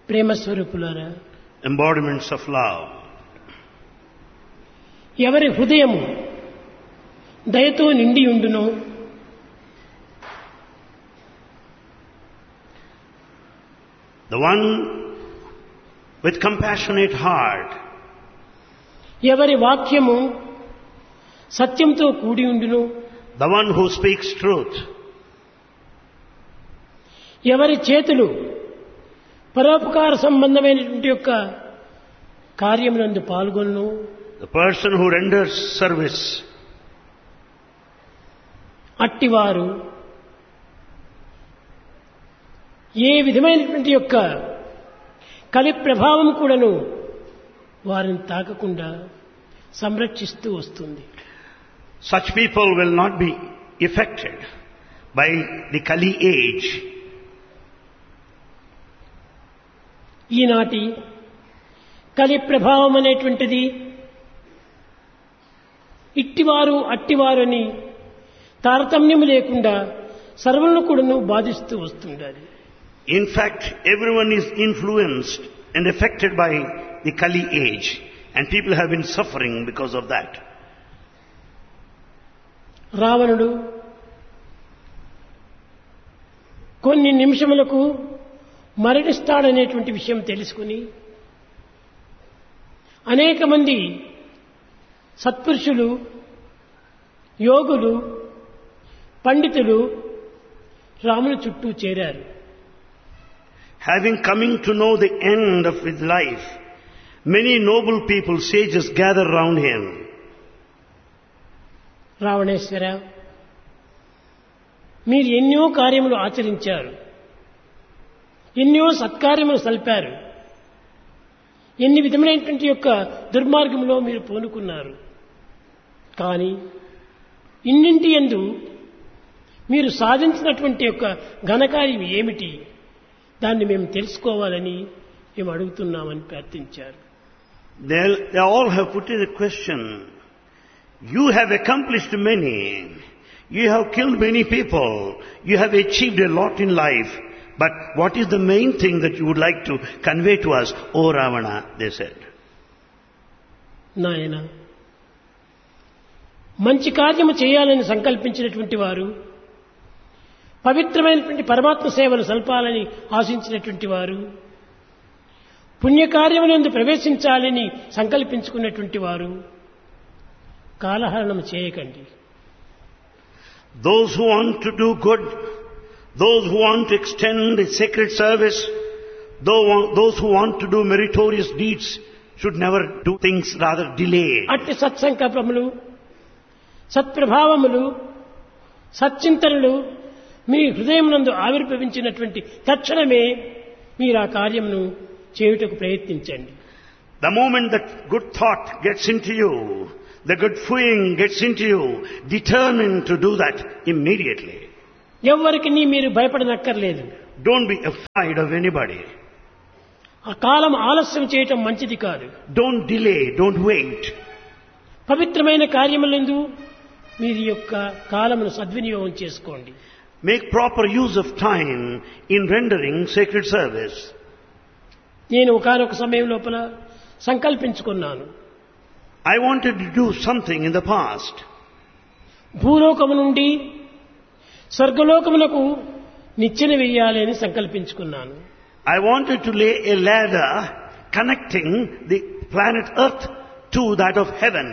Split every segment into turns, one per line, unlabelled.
ప్రేమ స్వరూపులారా,
embodiments of love.
ఎవరి హృదయము దయతో నిండి ఉండునో
The one with compassionate heart,
ఎవరి వాక్యము సత్యంతో కూడి ఉండును,
the one who speaks truth,
ఎవరి చేతులు పరోపకార సంబంధమైనటువంటి యొక్క కార్యమునందు పాల్గొను,
the person who renders service,
అట్టివారు ఏ విధమైనటువంటి యొక్క కలి ప్రభావం కూడాను వారిని తాకకుండా సంరక్షిస్తూ వస్తుంది.
such people will not be affected by the Kali age.
ఈనాటి కలి ప్రభావం అనేటువంటిది ఇట్టివారు అట్టివారు అని తారతమ్యం లేకుండా సర్వులను కూడాను బాధిస్తూ వస్తుండాలి.
In fact, everyone is influenced and affected by the Kali age, and people have been suffering because of that.
రావణుడు కొన్ని నిమిషములకు మరణిస్తాడనేటువంటి విషయం తెలుసుకుని అనేక మంది సత్పురుషులు, యోగులు, పండితులు రాముని చుట్టూ చేరారు.
Having coming to know the end of his life, many noble people, sages, gather round him.
రావణేశ్వర, మీరు ఎన్నో కార్యములు ఆచరించారు, ఎన్నో సత్కార్యములు సల్పారు, ఎన్ని విధమైనటువంటి యొక్క దుర్మార్గంలో మీరు పూనుకున్నారు. కానీ ఇన్నింటి యందు మీరు సాధించినటువంటి యొక్క ఘనకార్యం ఏమిటి, దాన్ని మేము తెలుసుకోవాలని మేము అడుగుతున్నామని ప్రార్థించారు.
They all have put in a question. You have accomplished many. You have killed many people. You have achieved a lot in life. But what is the main thing that you would like to convey to us, O Ravana? They said.
నాయన, మంచి కార్యము చేయాలని సంకల్పించినటువంటి వారు, పవిత్రమైనటువంటి పరమాత్మ సేవలు సల్పాలని ఆశించినటువంటి వారు, పుణ్యకార్యమునందు ప్రవేశించాలని సంకల్పించుకున్నటువంటి వారు కాలహరణం చేయకండి.
Those who want to do good, those who want to extend the sacred service, those who want to do meritorious deeds should never do things, rather delay.
అట్టి సత్సంకల్పములు, సత్ప్రభావములు, సచ్చింతనలు మీ హృదయమునందు ఆవిర్భవించినటువంటి తక్షణమే మీరు ఆ కార్యమును చేయుటకు ప్రయత్నించండి.
The moment that good thought gets into you, the good feeling gets into you, determine to do that immediately.
ఎవ్వరికి మీరు భయపడనక్కర్లేదు.
Don't be afraid of anybody.
ఆ కాలం ఆలస్యం చేయటం మంచిది కాదు.
Don't delay, don't wait.
పవిత్రమైన కార్యములందు మీరు యొక్క కాలమును సద్వినియోగం చేసుకోండి.
Make proper use of time in rendering sacred service.
నేను ఒకానొక సమయం లోపల సంకల్పించుకున్నాను.
I wanted to do something in the past.
భూలోకము నుండి స్వర్గలోకమునకు నిచ్చెన వేయాలి అని సంకల్పించుకున్నాను.
I wanted to lay a ladder connecting the planet Earth to that of heaven.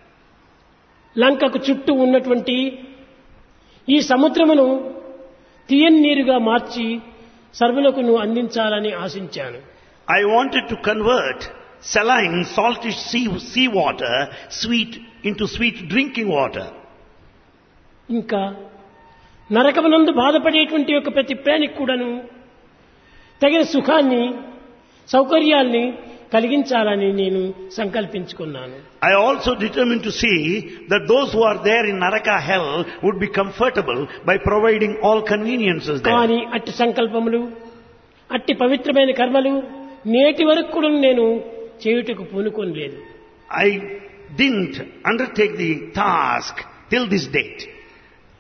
లంకకు చుట్టూ ఉన్నటువంటి ఈ సముద్రమును తీయని నీరుగా మార్చి సర్వులకును అందించాలని ఆశించాను.
I wanted to convert saline, saltish sea water into sweet drinking water.
ఇంకా నరకమునందు బాధపడేటువంటి యొక్క ప్రతి ప్రాణికి కూడాను తగిన సుఖాన్ని, సౌకర్యాల్ని కలిగించాలని నేను సంకల్పించుకున్నాను.
I also determined to see that those who are there in Naraka hell would be comfortable by providing all conveniences there.
కానీ అట్టి సంకల్పములు, అట్టి పవిత్రమైన కర్మలు నేటి వరకు కూడా నేను చేయుటకు పూనుకోలేదు.
I didn't undertake the task till this date.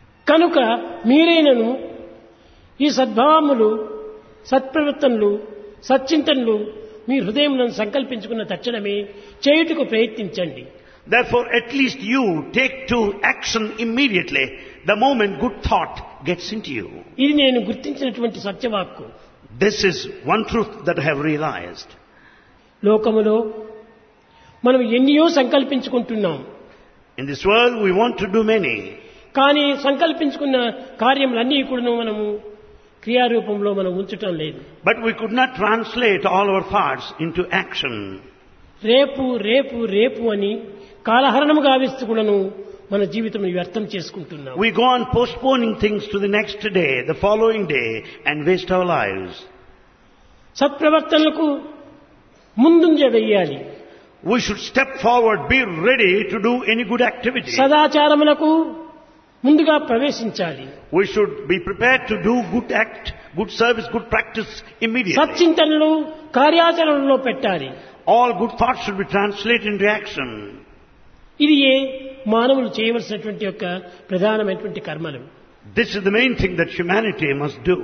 కనుక మీరైనను ఈ సద్భావములు, సత్ప్రవర్తనలు సచ్చింతనలు మీ హృదయంలో సంకల్పించుకున్న తక్షణమే చేయుటకు ప్రయత్నించండి.
Therefore, at least you take to action immediately the moment good thought gets into you.
ఇది నేను గుర్తించినటువంటి సత్యవాక్కు.
This is one truth that I have realized.
లోకములో మనం ఎన్నో సంకల్పించుకుంటున్నాం.
In this world we want to do many.
కానీ సంకల్పించుకున్న కార్యములన్నీ కూడా మనము క్రియారూపంలో మనం ఉంచటం లేదు.
But we could not translate all our thoughts into action.
రేపు రేపు రేపు అని కాలహరణము గావిస్తూ కూడాను మన జీవితం వ్యర్థం చేసుకుంటున్నాం.
We go on postponing things to the next day, the following day, and waste our lives.
సత్ప్రవర్తనలకు ముందుంజ వెయ్యాలి.
We should step forward, be ready to do any good activity.
సదాచారములకు ముందుగా ప్రవేశించాలి.
We should be prepared to do good act, good service, good practice immediately.
సచ్చింతనలు కార్యాచరణలో పెట్టాలి.
All good thoughts should be translated into action.
ఇది మానవులు చేయవలసినటువంటి యొక్క ప్రధానమైనటువంటి కర్మలు.
This is the main thing that humanity must do.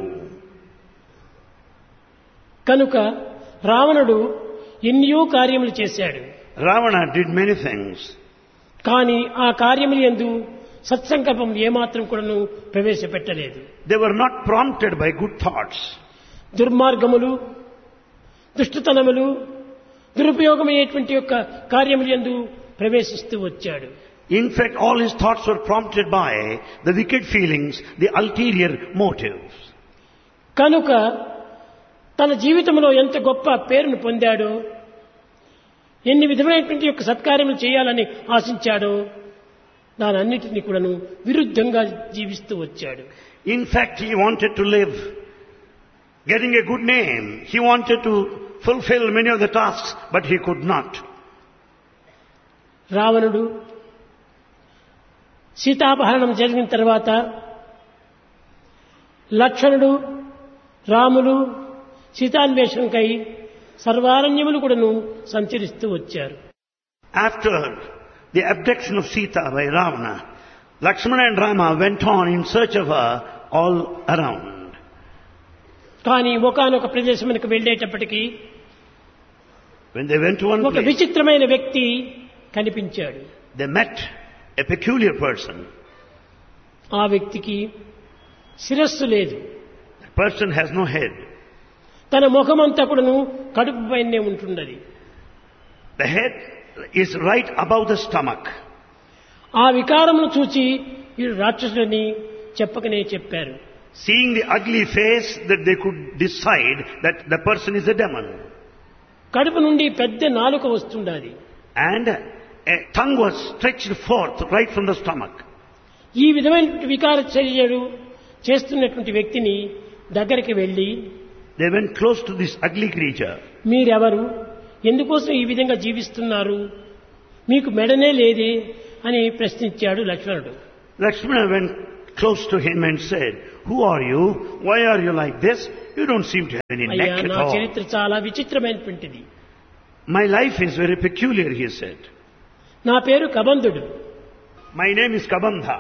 కనుక రావణుడు ఎన్నో కార్యములు చేశాడు.
Ravana did many things.
కానీ ఆ కార్యములు యందు సత్సంకల్పం ఏమాత్రం కూడాను ప్రవేశపెట్టలేదు.
They were not prompted by good thoughts.
దుర్మార్గములు, దుష్టతనములు, దురుపయోగమయ్యేటువంటి యొక్క కార్యములు యందు ప్రవేశిస్తూ వచ్చాడు.
In fact, all his thoughts were prompted by the wicked feelings, the ulterior motives.
కనుక తన జీవితంలో ఎంత గొప్ప పేరును పొందాడో, ఎన్ని విధమైనటువంటి యొక్క సత్కార్యములు చేయాలని ఆశించాడో దానన్నిటినీ కూడాను విరుద్ధంగా జీవిస్తూ వచ్చాడు.
In fact, he wanted to live, getting a good name. He wanted to fulfill many of the tasks, but he could not.
రావణుడు సీతాపహరణం జరిగిన తర్వాత లక్ష్మణుడు, రాములు సీతాన్వేషణకై సర్వారణ్యములు కూడాను సంచరిస్తూ వచ్చారు.
After the abduction of Sita by Ravana, Lakshmana and Rama went on in search of her all around.
కానీ ఒకానొక ప్రదేశమునకు వెళ్ళేటప్పటికీ
When they went to one
ఒక
place,
విచిత్రమైన వ్యక్తి కనిపించాడు.
they met a peculiar person.
ఆ వ్యక్తికి శిరస్సు లేదు.
The person has no head.
తన ముఖమంతా కూడాను కడుపు పైనే ఉంటున్నది.
The head is right above the stomach.
ఆ వికారమును చూచి వీడు రాక్షసులని చెప్పకనే చెప్పారు.
Seeing the ugly face, that they could decide that the person is a demon.
కడుపు నుండి పెద్ద నాలుక వస్తుండాలి.
And a tongue was stretched forth right from the stomach.
ఈ విధమైన వికార చర్యలు చేస్తున్నటువంటి వ్యక్తిని దగ్గరికి వెళ్ళి,
They went close to this ugly creature.
మీరెవరు, ఎందుకోసం ఈ విధంగా జీవిస్తున్నారు, మీకు మెడనే లేదే అని ప్రశ్నించాడు లక్ష్మణుడు.
Lakshmana went close to him and said, "Who are you? Why are you like this? You don't seem to have any
అయ్యా,
neck at
నా
all."
చరిత్ర చాలా విచిత్రమైనటువంటిది.
My life is very peculiar, he said.
నా పేరు కబంధుడు.
My name is Kabandha.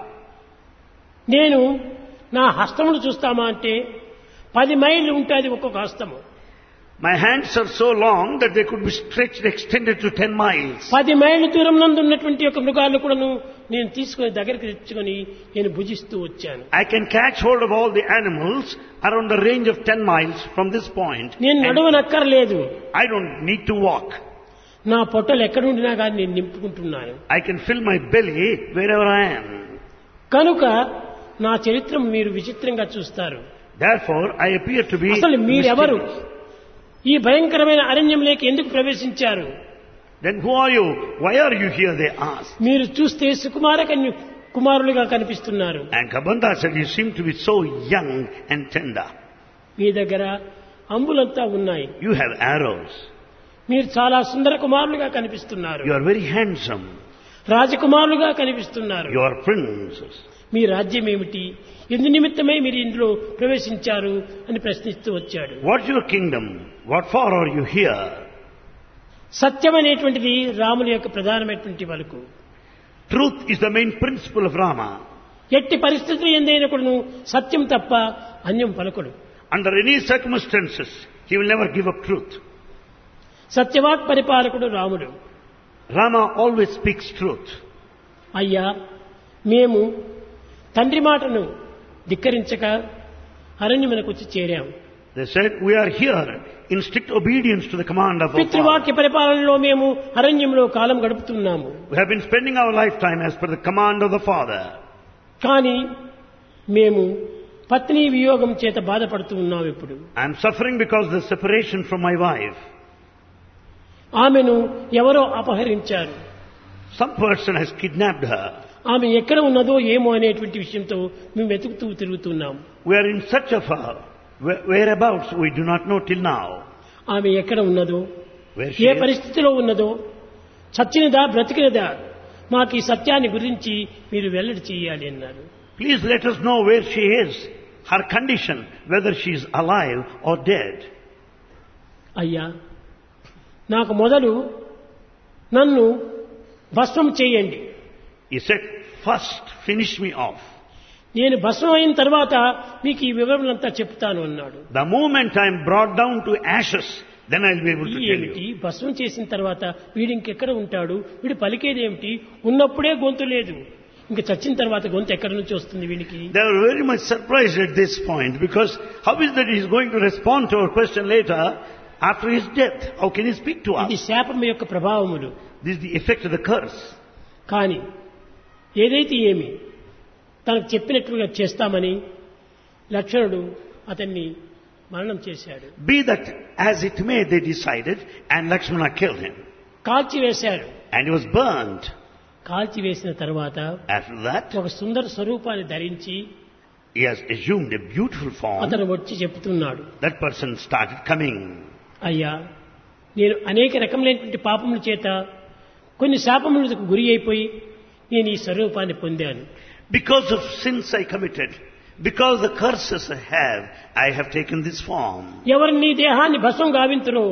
నేను నా హస్తమును చూస్తామా అంటే 10 మైళ్ళు ఉంటుంది ఒక్కొక్క హస్తము.
My hands are so long that they could be stretched, extended to 10 miles.
10 మైళ్ళ దూరం నందు ఉన్నటువంటి ఒక మృగాలను కూడాను నేను తీసుకొని దగ్గరికి తెచ్చుకొని నేను భుజిస్తూ వచ్చాను.
I can catch hold of all the animals around the range of 10 miles from this point.
నేను నడవనక్కర్లేదు.
I don't need to walk.
నా పొట్టలు ఎక్కడుండినా కానీ నేను నింపుకుంటున్నాను.
I can fill my belly wherever I am.
కనుక నా చరిత్ర మీరు విచిత్రంగా చూస్తారు.
Therefore, I appear to be
అసలు మీరెవరు,
mysterious.
ఈ భయంకరమైన అరణ్యంలోకి ఎందుకు ప్రవేశించారు?
Then who are you? Why are you here? They asked.
మీరు చూస్తే సుకుమార కుమారులుగా కనిపిస్తున్నారు.
And Kabandha said, "You seem to be so young and tender.
మీ దగ్గర అంబులంతా ఉన్నాయి.
You have arrows.
మీరు చాలా సుందర కుమారులుగా కనిపిస్తున్నారు.
You are very handsome.
రాజకుమారులుగా కనిపిస్తున్నారు.
You are princes.
మీ రాజ్యం ఏమిటి, ఎందు నిమిత్తమై మీరు ఇందులో ప్రవేశించారు అని ప్రశ్నిస్తూ వచ్చాడు.
What's your kingdom? What for are you here?"
సత్యం అనేటువంటిది రాముని యొక్క ప్రధానమైనటువంటి పలుకు.
Truth is the main principle of Rama.
ఎట్టి పరిస్థితులు ఎందైనా కూడా సత్యం తప్ప అన్యం పలుకుడు.
Under any circumstances, he will never give up truth.
సత్యవాక్ పరిపాలకుడు రాముడు.
Rama always speaks truth.
అయ్యా, మేము తండ్రి మాటను ధిక్కరించక అరణ్యమునకు వచ్చి చేరాం.
They said, we are here in strict obedience to the command of our Father.
పితృవాక్య పరిపాలనలో మేము అరణ్యంలో కాలం గడుపుతున్నాము.
We have been spending our lifetime as per the command of the Father.
కానీ మేము పత్ని వియోగం చేత బాధపడుతూ ఉన్నాం. ఇప్పుడు
I am suffering because of the separation from my wife.
ఆమెను ఎవరో అపహరించారు.
Some person has kidnapped her.
ఆమె ఎక్కడ ఉన్నదో ఏమో అనేటువంటి విషయంతో మేము వెతుకుతూ తిరుగుతున్నాం.
We are in search of her. Whereabouts we do not know till now.
ఆమె ఎక్కడ ఉన్నదో,
Where she
ఏ
is.
పరిస్థితిలో ఉన్నదో, చచ్చినదా బ్రతికినదా, మాకు ఈ సత్యాన్ని గురించి మీరు వెల్లడి చేయాలి అన్నారు.
Please let us know where she is, her condition, whether she is alive or dead.
అయ్యా, నాకు మొదలు నన్ను భస్మం చేయండి.
He said, first finish me off.
నేను భస్మం అయిన తర్వాత మీకు ఈ వివరణంతా చెప్తాను అన్నాడు.
The moment I am brought down to ashes, then I will be able to tell
ఏమిటి
you.
భస్మం చేసిన తర్వాత వీడు ఇంకెక్కడ ఉంటాడు, వీడు పలికేదేమిటి, ఉన్నప్పుడే గొంతు లేదు, ఇంక చచ్చిన తర్వాత గొంతు ఎక్కడి నుంచి వస్తుంది వీడికి?
They were very much surprised at this point, because how is that he is going to respond to our question later after his death? How can he speak to
ఇది
us?
శాపం యొక్క ప్రభావములు.
This is the effect of the curse.
కానీ ఏదైతే ఏమి తనకు చెప్పినట్లుగా చేస్తామని లక్ష్మణుడు అతన్ని మరణం చేశాడు.
Be that as it may, they decided, and Lakshmana killed him.
కాల్చివేశాడు.
And he was burnt.
కాల్చివేసిన తర్వాత
After that,
ఒక సుందర స్వరూపాన్ని ధరించి
he has assumed a beautiful form.
అతను వచ్చి చెప్తున్నాడు,
That person started coming.
అయ్యా, నేను అనేక రకములైనటువంటి పాపముల చేత కొన్ని శాపములకు గురి అయిపోయి నేను ఈ స్వరూపాన్ని పొందాను.
Because of sins I committed, because the curses I have taken this form.
ఎవరు నీ దేహాన్ని భస్మం గావింతురో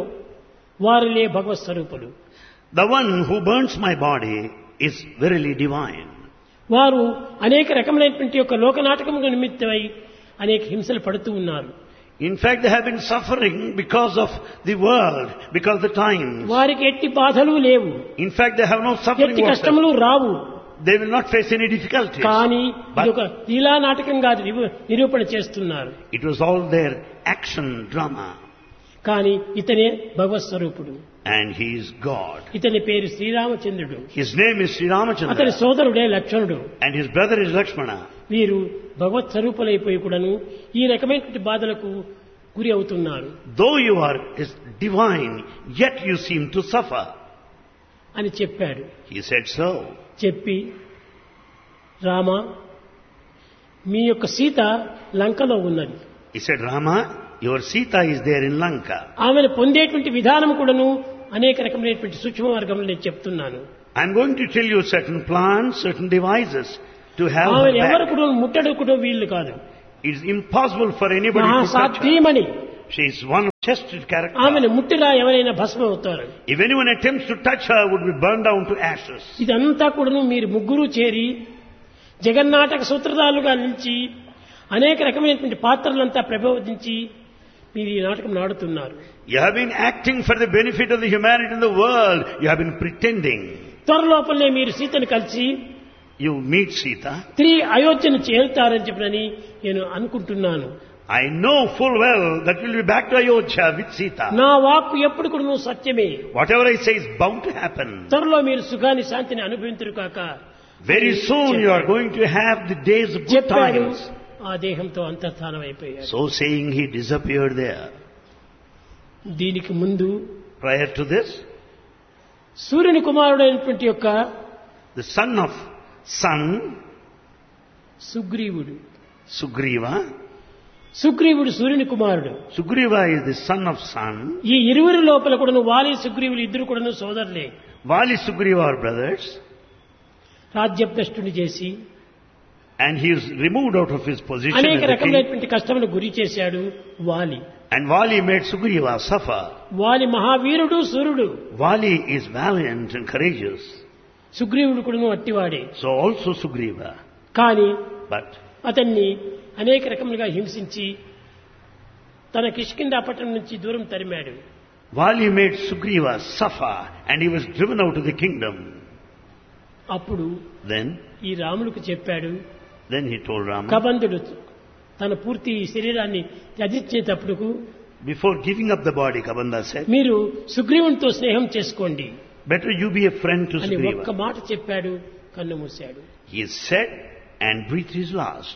వారిలే భగవత్ స్వరూపులు.
The one who burns my body is verily divine.
వారు అనేక రకములైనటువంటి యొక్క లోకనాటకము నిమిత్తమై అనేక హింసలు పడుతూ ఉన్నారు.
In fact, they have been suffering because of the world, because of the times.
వారికి ఎట్టి బాధలు లేవు,
In fact, they have no suffering
ఎట్టి
whatsoever.
కష్టములు రావు.
They will not face any difficulties.
కానీ
But
ఇది ఒక లీలా నాటకంగా నిరూపణ చేస్తున్నారు.
it was all their action drama.
కానీ ఇతనే భగవత్ స్వరూపుడు.
And he is God.
ఇతని పేరు శ్రీరామచంద్రుడు.
His name is Sri
అతని
Ramachandra.
సోదరుడే లక్ష్మణుడు.
And his brother is Lakshmana.
వీరు భగవత్ స్వరూపులైపోయి కూడాను ఈ రకమైనటువంటి బాధలకు గురి అవుతున్నారు
Though you are divine, yet you seem to suffer.
అని చెప్పాడు.
He said so.
చెప్పి, రామ, మీ యొక్క సీత లంకలో ఉన్నది.
He said, Rama, your Sita is there in Lanka.
ఆమెను పొందేటువంటి విధానం కూడాను అనేక రకమైనటువంటి సూక్ష్మ మార్గంలో నేను చెప్తున్నాను.
I'm going to tell you certain plans, certain devices to have her
ఆమెను ఎవరు
back.
కూడా ముట్టడుకుటో వీళ్ళు కాదు.
It is impossible for anybody to touch her.
మహాసాధ్వీమణి.
She is one chested character.
ఆమెను ముట్టిరా ఎవరైనా భస్మం అవుతారు.
If anyone attempts to touch her, would be burned down to ashes.
ఇదంతా కూడాను మీరు ముగ్గురు చేరి జగన్నాటక సూత్రధారులుగా నిలిచి అనేక రకమైనటువంటి పాత్రలంతా ప్రబోధించి మీరు ఈ నాటకం ఆడుతున్నారు.
You have been acting for the benefit of the humanity in the world. You have been pretending.
త్వరలోపలనే మీరు సీతను కలిసి
You meet Sita.
తిరిగి అయోధ్యను చేరుతారని చెప్పనని నేను అనుకుంటున్నాను.
I know full well that we'll be back to Ayodhya with Sita.
నా వాక్కు ఎప్పుడు కూడా సత్యమే.
Whatever I say is bound to happen.
త్వరలో మీరు సుఖాన్ని శాంతిని అనుభవింతురు కాక.
Very soon you are going to have the days of good
చెప్పాడు.
times.
ఆ దేహంతో అంతర్ధానం అయిపోయాడు.
So saying, he disappeared there.
దీనికి ముందు
Prior to this,
సూర్యుని కుమారుడైనటువంటి యొక్క
the son of sun,
సుగ్రీవుడు.
Sugriva.
సుగ్రీవుడు సూర్యుని కుమారుడు.
Sugriva is the son of sun.
ఈ ఇరువురి లోపల కూడాను వాలి సుగ్రీవులు ఇద్దరు కూడాను సోదరులే.
Vali Sugriva are brothers.
రాజ్యభ్రష్టుని చేసి
And he is removed out of his position
అనేక
as a king.
రకమైనటువంటి కష్టములు గురి చేశాడు వాలి.
And Vali made Sugriva suffer.
వాలి మహావీరుడు సూర్యుడు.
Vali is valiant and courageous.
సుగ్రీవుడు కూడాను అట్టివాడే.
So also Sugriva.
కానీ
But
అతన్ని అనేక రకములుగా హింసించి తన కిష్కింధా పట్టణం నుంచి దూరం తరిమాడు.
Vali made Sugriva suffer and he was driven out of the kingdom.
అప్పుడు
Then
ఈ రాములకు చెప్పాడు,
he told Rama,
కబంధుడు తన పూర్తి శరీరాన్ని త్యజించేటప్పుడు
before giving up the body, Kabanda said,
మీరు సుగ్రీవునితో స్నేహం చేసుకోండి
better you be a friend to
అని ఒక్క
Sugriva.
మాట చెప్పాడు, కన్ను మూశాడు.
He said and breathed his last.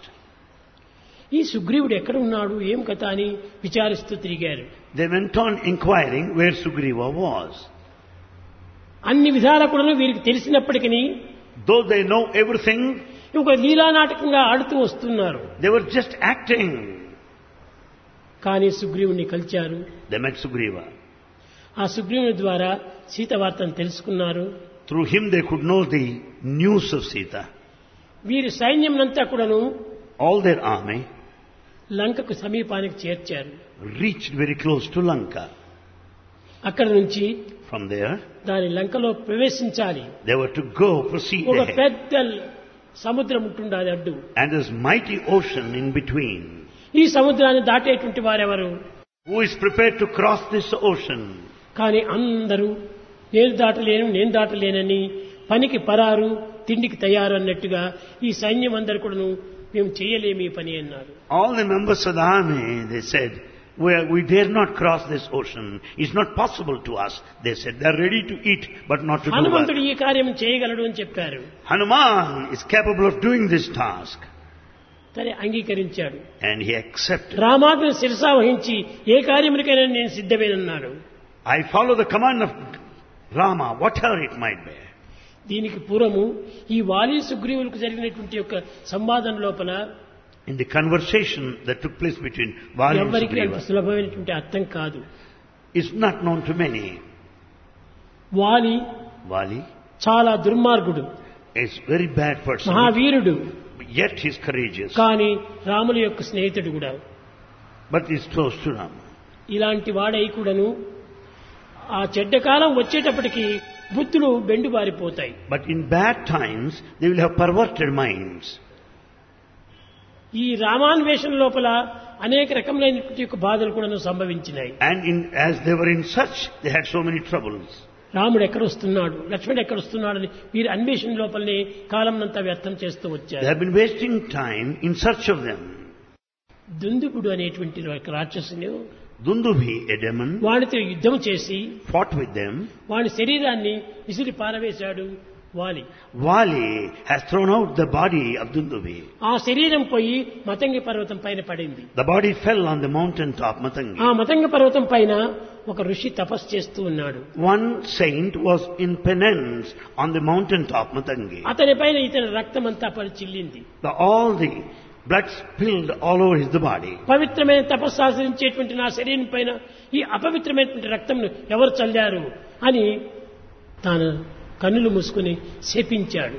ఈ సుగ్రీవుడు ఎక్కడ ఉన్నాడు, ఏం కథ అని విచారిస్తూ తిరిగారు.
They went on inquiring where Sugriva was.
అన్ని విధాలా కూడా వీరికి తెలిసినప్పటికీ
Though they know everything,
ఒక లీలా నాటకంగా ఆడుతూ వస్తున్నారు.
they were just acting.
కానీ సుగ్రీవుని కలిచారు.
They met Sugriva.
ఆ సుగ్రీవుని ద్వారా సీత వార్తను తెలుసుకున్నారు.
Through him they could know the news of Sita.
వీరి సైన్యంనంతా కూడాను
All their army
లంకకు సమీపానికి చేర్చారు.
reached very close to Lanka.
అక్కడి నుంచి
From there,
దాని లంకలో ప్రవేశించాలి.
they were to go, proceed
ఒక
ahead.
పెద్ద సముద్రం ఉంటుండది అడ్డు.
And there's mighty ocean in between.
ఈ సముద్రాన్ని దాటేటువంటి వారెవరు?
Who is prepared to cross this ocean?
కానీ అందరూ నేను దాటలేనని పనికి పరారు, తిండికి తయారు అన్నట్టుగా ఈ సైన్యం అందరు కూడాను మేము చేయలేము ఈ పని అన్నారు.
All the members of the army, they said, we dare not cross this ocean. It's not possible to us. They said they're ready to eat, but not to do
హనుమంతుడు
work.
ఈ కార్యం చేయగలడు అని చెప్పారు.
Hanuman is capable of doing this task.
సరే అంగీకరించాడు.
And he accepted.
రామాజ్ఞను శిరసా వహించి ఏ కార్యమునికైనా నేను సిద్ధమేనన్నాడు.
I follow the command of Rama, whatever it might be.
దీనికి పూర్వము ఈ వాలి సుగ్రీవులకు జరిగినటువంటి యొక్క సంవాదం లోపల
In the conversation that took place between Vali and
ఎవరికి అంత
Sugriva,
సులభమైనటువంటి అర్థం కాదు.
is not known to many.
వాలి
Vali
చాలా దుర్మార్గుడు,
is very bad person,
మహావీరుడు,
yet he's courageous,
కానీ రాముల యొక్క స్నేహితుడు కూడా.
but he's close to Rama.
ఇలాంటి వాడై కూడాను ఆ చెడ్డ కాలం వచ్చేటప్పటికి బుద్ధులు బెండుబారిపోతాయి.
But in bad times, they will have perverted minds.
ఈ రామాన్వేషణ లోపల అనేక రకములైనటువంటి యొక్క బాధలు కూడా సంభవించినాయి.
And as they were in such, they had so many troubles.
రాముడు ఎక్కడ వస్తున్నాడు, లక్ష్మణుడు ఎక్కడ వస్తున్నాడని వీరి అన్వేషణ లోపలనే కాలంనంతా వ్యర్థం చేస్తూ
They
వచ్చారు.
have been wasting time in search of them.
దుందుకుడు అనేటువంటి ఒక రాక్షసుని
Dundubi, a demon,
వాడితో యుద్ధం చేసి
fought with them.
వాడి శరీరాన్ని విసిరి పారవేశాడు వాలి.
Vali has thrown out the body of Dundubi.
ఆ శరీరం పోయి మతంగి పర్వతం పైన పడింది.
The body fell on the mountain top, Matangi.
ఆ మతంగ పర్వతం పైన ఒక ఋషి తపస్సు చేస్తూ ఉన్నాడు.
One saint was in penance on the mountain top, Matangi.
అతని పైన ఇతని రక్తం అంతా పరిచిల్లింది.
All the blood spilled all over his body.
పవిత్రమైన తపస్సు ఆచరించేటువంటి నా శరీరం పైన ఈ అపవిత్రమైనటువంటి రక్తంను ఎవరు చల్లారు అని తాను కన్నులు మూసుకుని శపించాడు.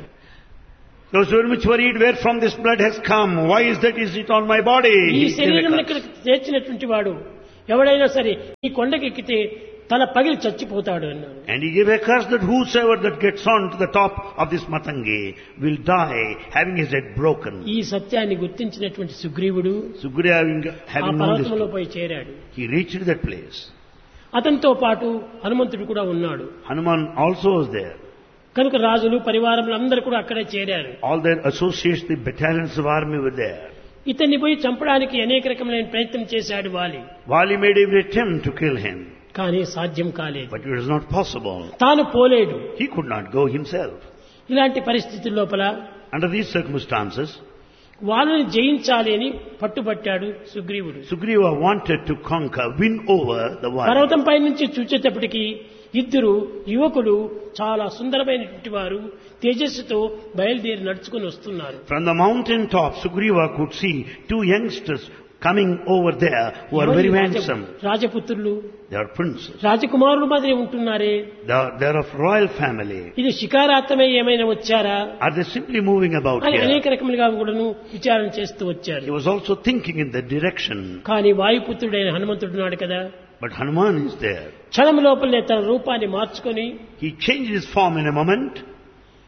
He was very much worried where from this blood has come. Why is that? Is it on my body?
ఈ
He
శరీరం
gave a
ఇక్కడ
curse.
చేర్చినటువంటి వాడు ఎవడైనా సరే ఈ కొండకి ఎక్కితే తల పగిలి చచ్చిపోతాడు అన్నాడు.
And he gave a curse that whosoever that gets on to the top of this Matangi will die having his head broken.
ఈ సత్యాన్ని గుర్తించినటువంటి సుగ్రీవుడు
Sugriva
ఆ
having known this,
పర్వతంలో పోయి చేరాడు.
he reached that place.
అతనితో పాటు హనుమంతుడు కూడా ఉన్నాడు.
Hanuman also was there.
కనుక రాజులు పరివారములు అందరూ కూడా అక్కడే చేరారు.
All their associates, the battalions of army were there.
ఇతన్ని పోయి చంపడానికి అనేక రకమైన ప్రయత్నం చేశాడు వాలి.
Vali made every attempt to kill him,
కానీ సాధ్యం కాలేదు.
but it was not possible.
తాను పోలేడు.
He could not go himself.
ఇలాంటి పరిస్థితుల లోపల
Under these circumstances,
వాళ్ళని జయించాలి అని పట్టుబట్టాడు సుగ్రీవుడు.
Sugriva wanted to conquer, win over the Vali.
పర్వతం పై నుంచి చూచేటప్పటికి ఇద్దరు యువకులు చాలా సుందరమైనటువంటి వారు తేజస్సుతో బయలుదేరి నడుచుకుని వస్తున్నారు.
From the mountain top, Sugriva could see two youngsters coming over there who are very handsome.
రాజపుత్రులు,
They are princes.
రాజకుమారులు మాదిరి ఉంటున్నారే.
They are of royal family.
ఇది శికారార్థమై ఏమైనా వచ్చారా
Are they simply moving about
అని అనేక
here?
రకములుగా కూడాను విచారణ చేస్తూ వచ్చారు.
He was also thinking in that direction.
కానీ వాయుపుత్రుడైన హనుమంతుడు నాడు కదా,
But Hanuman is there.
క్షణం లోపలనే తన రూపాన్ని మార్చుకొని
He changed his form in a moment.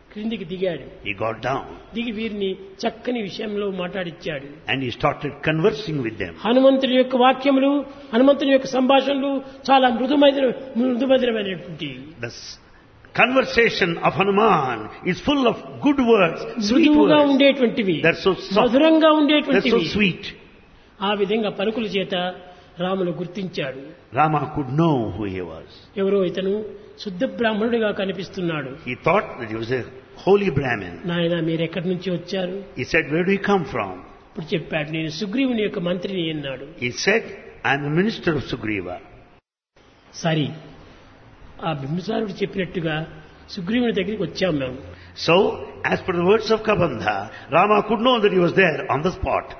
క్రిందికి దిగాడు.
He got down
దిగి వీరిని చక్కని విషయంలో మాట్లాడిచ్చాడు.
and he started conversing with them.
హనుమంతుని యొక్క వాక్యములు, హనుమంతుని యొక్క సంభాషణలు చాలా మృదుమధురమైనటువంటి.
The conversation of Hanuman is full of good words, sweet
మృదువుగా
words.
ఉండేటువంటివి,
They're so soft,
మధురంగా
they're so
ఉండేటువంటివి.
sweet.
ఆ విధంగా పలుకుల చేత రాములు గుర్తించాడు.
Rama could know who he was.
ఎవరో ఇతను శుద్ధ బ్రాహ్మణుడిగా కనిపిస్తున్నాడు.
He thought that he was a holy Brahmin.
నాయన మీరు ఎక్కడి నుంచి వచ్చారు?
He said, where do you come from?
ఇప్పుడు చెప్పాడు, నేను సుగ్రీవుని యొక్క మంత్రిని అన్నాడు.
He said, I am the minister of Sugriva.
సరి ఆ బింబిసారుడు చెప్పినట్టుగా సుగ్రీవుని దగ్గరికి వచ్చాం మేము.
So, as per the words of Kabandha, Rama could know that he was there on the spot.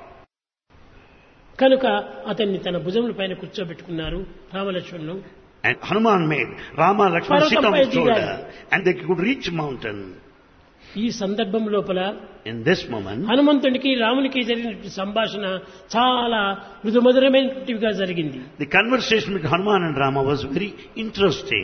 కనుక అతన్ని తన భుజముల పైన కూర్చోబెట్టుకున్నారు రామలక్ష్మణులు.
And Hanuman made Rama Lakshmana sit on his shoulder
Parvatampai
and they could reach mountain.
ఈ సందర్భం లోపల
In this moment,
హనుమంతుడికి రామునికి జరిగినటువంటి సంభాషణ చాలా మృదుమధురమైనటువంటివిగా జరిగింది.
the conversation with Hanuman and Rama was very interesting.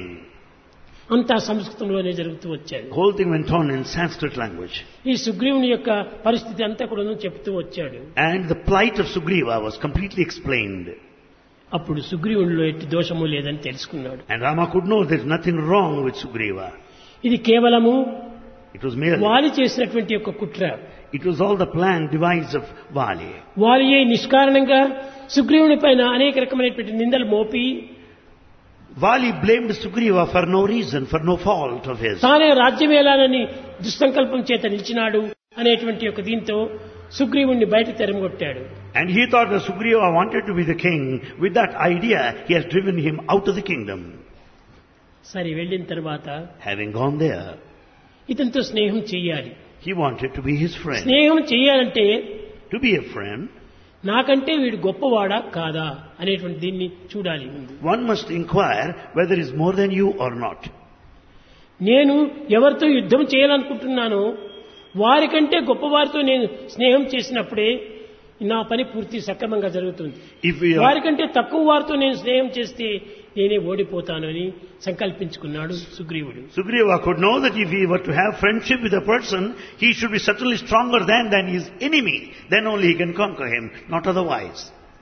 అంతా సంస్కృతంలోనే జరుగుతూ వచ్చాడు.
The whole thing went on in Sanskrit language.
ఈ సుగ్రీవుని యొక్క పరిస్థితి అంతా కూడా చెప్తూ వచ్చాడు.
And the plight of Sugriva was completely explained.
అప్పుడు సుగ్రీవునిలో ఎట్టి దోషము లేదని తెలుసుకున్నాడు.
And Rama could know there is nothing wrong with Sugriva.
ఇది కేవలము
It was merely,
వాలి చేసినటువంటి యొక్క కుట్ర.
it was all the plan device of Vali.
వాలియే నిష్కారణంగా సుగ్రీవుని పైన అనేక రకమైనటువంటి నిందలు మోపి
Vali blamed Sugriva for no reason, for no fault of his.
తానే రాజ్యమేలానని దుస్సంకల్పం చేత నిలిచినాడు అనేటువంటి యొక్క దీంతో సుగ్రీవుణ్ణి బయట తెరమగొట్టాడు.
And he thought that Sugriva wanted to be the king. With that idea, he has driven him out of the kingdom.
సరే వెళ్ళిన తర్వాత
Having gone there,
ఇతనితో స్నేహం చెయ్యాలి.
he wanted to be his friend.
స్నేహం చెయ్యాలంటే
To be a friend,
నాకంటే వీడు గొప్పవాడా కాదా అనేటువంటి దీన్ని చూడాలి ముందు.
one must inquire whether he is more than you or not.
నేను ఎవరితో యుద్ధం చేయాలనుకుంటున్నానో వారికంటే గొప్పవారితో నేను స్నేహం చేసినప్పుడే నా పని పూర్తి సక్రమంగా జరుగుతుంది.
If we are,
వారికంటే తక్కువ వారితో నేను స్నేహం చేస్తే నేనే ఓడిపోతాను అని సంకల్పించుకున్నాడు సుగ్రీవుడు.
Sugriva could know that if he were to have friendship with a person, he should be certainly stronger than his enemy. Then only he can conquer him, not otherwise.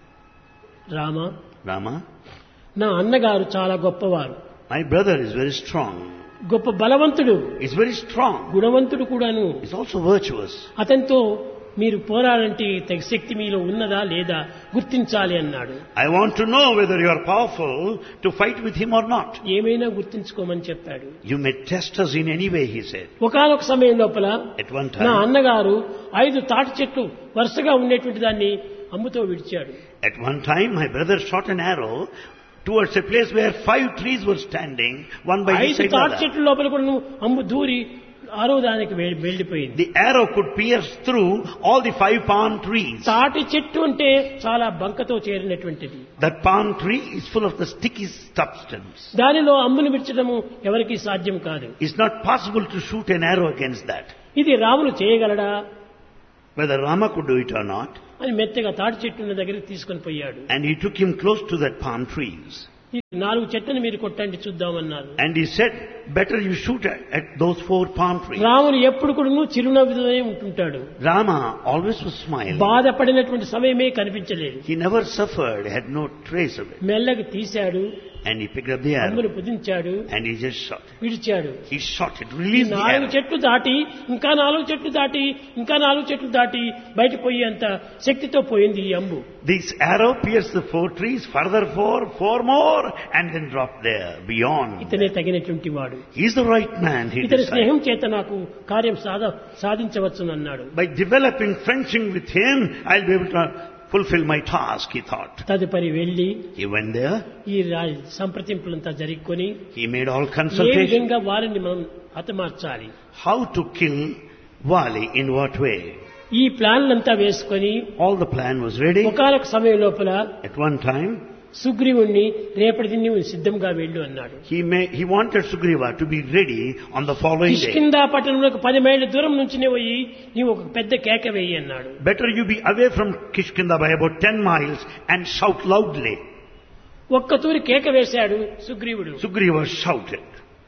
Rama,
Rama,
నా అన్నగారు చాలా గొప్పవారు,
my brother is very strong.
గొప్ప బలవంతుడు,
He's very strong.
గుణవంతుడు కూడాను.
He's also virtuous.
అతనితో మీరు పోరాడంటే తగ్గ శక్తి మీలో ఉన్నదా లేదా గుర్తించాలి అన్నాడు.
I want to know whether you are powerful to fight with him or not.
ఏమైనా గుర్తించుకోమని చెప్పాడు.
You may test us in any way, he said.
ఒకానొక సమయం లోపల
At one
నా
time,
అన్నగారు 5 తాటి చెట్లు వరుసగా ఉండేటువంటి దాన్ని అమ్ముతో విడిచాడు.
at one time, my brother shot an arrow towards a place where 5 trees were standing, one by each
5
side
తాటి
other.
చెట్ల లోపల కూడా అమ్ము దూరి 6వ దానికి వెళ్ళిపోయింది.
The arrow could pierce through all the 5 palm trees.
తాటి చెట్టు అంటే చాలా బంకతో చేరినటువంటిది.
That palm tree is full of the sticky substance.
దానిలో అమ్మును విడిచడము ఎవరికీ సాధ్యం కాదు.
It's not possible to shoot an arrow against that.
ఇది Ramulu చేయగలడా
Whether Rama could do it or not.
అని మెత్తగా తాటి చెట్టున్న దగ్గరికి తీసుకొని పోయాడు.
And he took him close to that palm trees.
ఈ 4 చెట్లను మీరు కొట్టండి చూద్దామన్నారు.
And he said, better you shoot at those 4 palm trees.
Ramulu ఎప్పుడు కూడా చిరునవ్వుతోనే ఉంటుంటాడు.
Rama always was smiling.
బాధపడినటువంటి సమయమే కనిపించలేదు.
He never suffered, had no trace of it.
మెల్లగా తీశాడు,
And he picked up the arrow
అమ్మును పుదించాడు,
and he just shot.
విడిచాడు.
He shot it,
ఈ
released the
4
arrow.
చెట్లు దాటి ఇంకా 4 చెట్లు దాటి ఇంకా 4 చెట్లు దాటి బయట పోయేంత శక్తితో పోయింది ఈ అంబు.
This arrow pierced the 4 trees, further 4 more, and then dropped there, beyond.
ఇతనే తగినటువంటి వాడు,
He's the right man, he
ఇతని
decided.
స్నేహం చేత నాకు కార్యం సాధించవచ్చునన్నాడు.
By developing friendship with him, I'll be able to fulfill my task, he thought.
తదుపరి వెళ్లి
He went there,
ఈ సంప్రదింపులంతా జరుపుకొని
he made all
A
consultations.
విధంగా వారిని మనం హతమార్చాలి,
How to kill Vali, in what way.
ఈ ప్లాన్లంతా వేసుకొని
All the plan was ready.
ఒకానొక సమయం లోపల
At one time,
సుగ్రీవుణ్ణి రేపటి నీవు సిద్ధంగా వెళ్ళు అన్నాడు.
he wanted Sugriva to be ready on the following day.
Kishkinda పట్టణంలోకి 10 మైళ్ళ దూరం నుంచి పోయి నీవు ఒక పెద్ద కేక వేయి అన్నాడు.
Better you be away from Kishkinda by about 10 miles and shout loudly.
ఒక్క తూరి కేక వేశాడు సుగ్రీవుడు.
Sugriva shouted.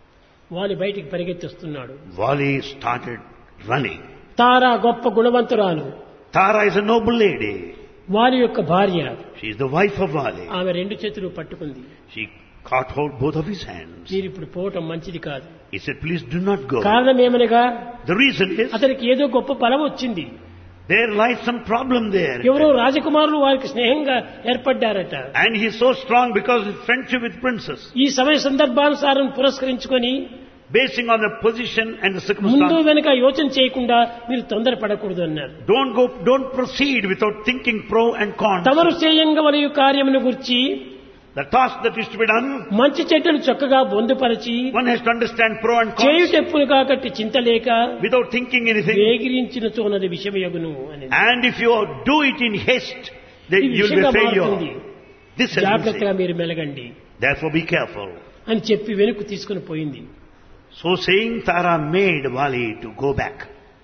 వాలి బయటికి పరిగెత్తిస్తున్నాడు.
Vali started running.
తారా గొప్ప గుణవంతురాలు.
Tara is a noble lady.
వాలి యొక్క భార్య.
She is the wife of Vali.
ఆమె రెండు చేతులు పట్టుకుంది.
She caught hold both of his hands.
మీరు ఇప్పుడు పోవటం మంచిది కాదు.
He said, please do not go.
కారణం ఏమనగా
The reason is,
అతనికి ఏదో గొప్ప బలం వచ్చింది.
there lies some problem there.
ఎవరో రాజకుమారులు వారికి స్నేహంగా ఏర్పడ్డారట.
And he is so strong because of his friendship with princess.
ఈ సమయ సందర్భానుసారం పురస్కరించుకొని
Basing on the position and the
ముందు
circumstance.
వెనక యోచన చేయకుండా మీరు తొందరపడకూడదు అన్నారు.
Don't proceed without thinking pro and con.
తమరు చేయంగా వలయు కార్యమును గురించి
The task that is to be done,
మంచి చెడ్డలు చక్కగా బొందుపరచి
one has to understand pro and con
చేయుటెప్పును కాకట్టి చింతలేక
without thinking anything.
వేగిరించిన చోనది విషమయగును అని.
And if you do it in haste, then
ఇది
you will be
విషంగా
failure.
మారుతుంది.
This has been
జాగ్రత్తగా
said.
మీరు మెలగండి
Therefore be careful.
అని చెప్పి వెనుక తీసుకుని పోయింది.
So saying, Tara made Vali to go back.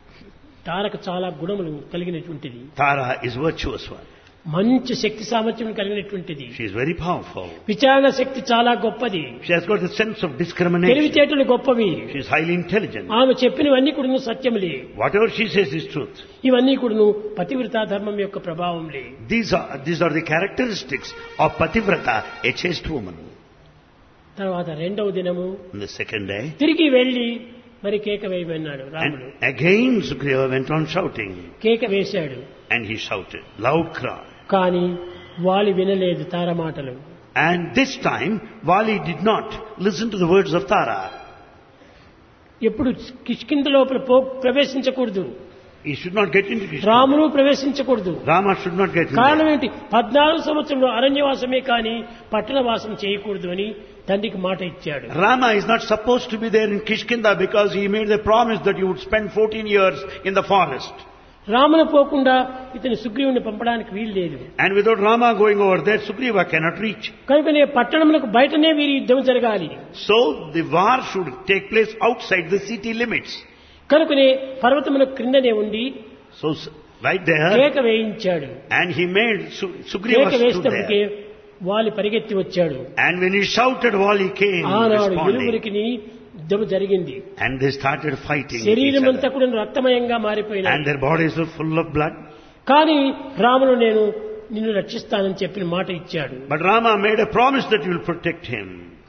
తారకు చాలా గుణములు కలిగినటువంటిది.
Tara is virtuous one.
మంచి శక్తి సామర్థ్యం కలిగినటువంటిది.
She is very powerful.
విచారణ శక్తి చాలా గొప్పది.
She has got the sense of discrimination.
తెలివితేటలు గొప్పవి.
She is highly intelligent.
ఆమె చెప్పినవన్నీ కూడా సత్యములే.
Whatever she says is truth.
ఇవన్నీ కూడా పతివ్రతా ధర్మం యొక్క ప్రభావంలే.
These are the characteristics of Pativrata, a chaste woman.
తర్వాత రెండవ దినము
On the second day,
తిరిగి వెళ్లి మరి కేక వేయమన్నాడు రాముడు.
and again Sugriva went on shouting.
కేక వేశాడు.
And he shouted, loud cry.
కానీ వాలి వినలేదు తార మాటలు.
And this time, Vali did not listen to the words of Tara.
ఎప్పుడు కిష్కింద లోపల ప్రవేశించకూడదు.
He should not get into Krishna.
రాముడు ప్రవేశించకూడదు.
Rama should not get into
కారణం ఏంటి? 14 సంవత్సరంలో అరణ్యవాసమే కానీ పట్టణవాసం చేయకూడదు అని తండ్రికి మాట ఇచ్చాడు.
Rama is not supposed to be there in Kishkinda because he made the promise that he would spend 14 years in the forest.
రామును పోకుండా ఇతని సుగ్రీవుని పంపడానికి వీలు లేదు.
And without Rama going over there, Sugriva cannot reach.
కనుకనే పట్టణములకు బయటనే వీరి యుద్ధం జరగాలి.
So the war should take place outside the city limits.
కనుకనే పర్వతముల క్రిందనే ఉండి
So right there,
కేక వేయించాడు.
and he made Sugriva
కేక
stood
వేసినప్పటికే
there.
వాలి పరిగెత్తి వచ్చాడు.
And when he shouted, Vali came
ఆనాడు
responding.
ఇరువురికి యుద్ధం జరిగింది.
And they started fighting each
శరీరం అంతా
other.
కూడా రక్తమయంగా మారిపోయినాయి.
And their bodies were full of blood.
కానీ రాముడు నేను నిన్ను రక్షిస్తానని చెప్పిన మాట ఇచ్చాడు.
But Rama made a promise that he will protect him.